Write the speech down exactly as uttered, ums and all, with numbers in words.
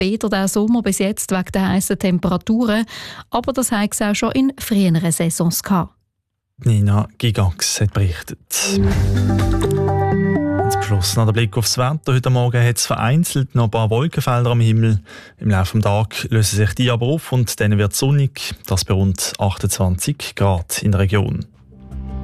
Bäder diesen Sommer bis jetzt wegen der heißen Temperaturen, aber das hat es auch schon in früheren Saisons gehabt. Nina Gigax hat berichtet. Zum Schluss noch der Blick aufs Wetter. Heute Morgen hat es vereinzelt noch ein paar Wolkenfelder am Himmel. Im Laufe des Tages lösen sich die aber auf und dann wird es sonnig. Das bei rund achtundzwanzig Grad in der Region.